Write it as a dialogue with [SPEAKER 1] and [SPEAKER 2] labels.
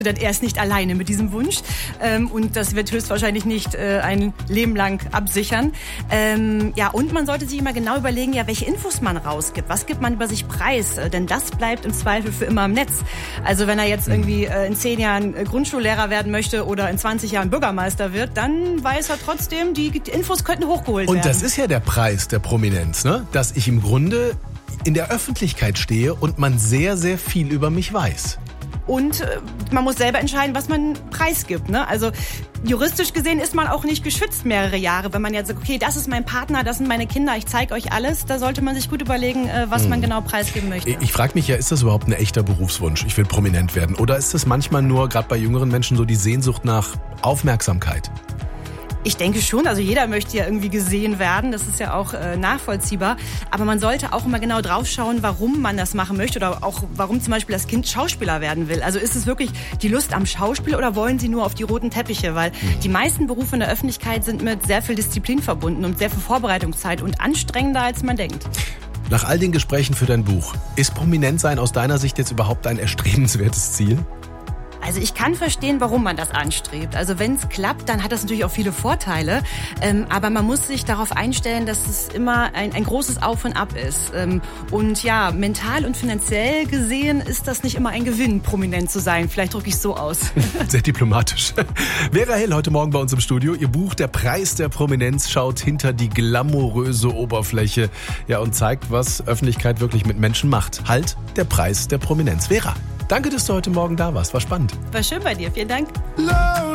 [SPEAKER 1] Er ist nicht alleine mit diesem Wunsch und das wird höchstwahrscheinlich nicht ein Leben lang absichern. Und man sollte sich immer genau überlegen, welche Infos man rausgibt. Was gibt man über sich preis? Denn das bleibt im Zweifel für immer im Netz. Also wenn er jetzt irgendwie in 10 Jahren Grundschullehrer werden möchte oder in 20 Jahren Bürgermeister wird, dann weiß er trotzdem, die Infos könnten hochgeholt werden.
[SPEAKER 2] Und das ist ja der Preis der Prominenz, ne? Dass ich im Grunde in der Öffentlichkeit stehe und man sehr, sehr viel über mich weiß.
[SPEAKER 1] Und man muss selber entscheiden, was man preisgibt. Ne? Also juristisch gesehen ist man auch nicht geschützt mehrere Jahre. Wenn man jetzt sagt, okay, das ist mein Partner, das sind meine Kinder, ich zeige euch alles, da sollte man sich gut überlegen, was man genau preisgeben möchte.
[SPEAKER 2] Ich frage mich ja, ist das überhaupt ein echter Berufswunsch? Ich will prominent werden. Oder ist das manchmal nur, gerade bei jüngeren Menschen, so die Sehnsucht nach Aufmerksamkeit?
[SPEAKER 1] Ich denke schon, also jeder möchte ja irgendwie gesehen werden, das ist ja auch nachvollziehbar, aber man sollte auch immer genau drauf schauen, warum man das machen möchte oder auch warum zum Beispiel das Kind Schauspieler werden will. Also ist es wirklich die Lust am Schauspiel oder wollen sie nur auf die roten Teppiche, weil die meisten Berufe in der Öffentlichkeit sind mit sehr viel Disziplin verbunden und sehr viel Vorbereitungszeit und anstrengender, als man denkt.
[SPEAKER 2] Nach all den Gesprächen für dein Buch, ist Prominentsein aus deiner Sicht jetzt überhaupt ein erstrebenswertes Ziel?
[SPEAKER 1] Also ich kann verstehen, warum man das anstrebt. Also wenn es klappt, dann hat das natürlich auch viele Vorteile. Aber man muss sich darauf einstellen, dass es immer ein großes Auf und Ab ist. Und ja, mental und finanziell gesehen ist das nicht immer ein Gewinn, prominent zu sein. Vielleicht drücke ich es so aus.
[SPEAKER 2] Sehr diplomatisch. Vera Hill heute Morgen bei uns im Studio. Ihr Buch Der Preis der Prominenz schaut hinter die glamouröse Oberfläche und zeigt, was Öffentlichkeit wirklich mit Menschen macht. Halt, der Preis der Prominenz. Vera, danke, dass du heute Morgen da warst. War spannend.
[SPEAKER 1] War schön bei dir. Vielen Dank.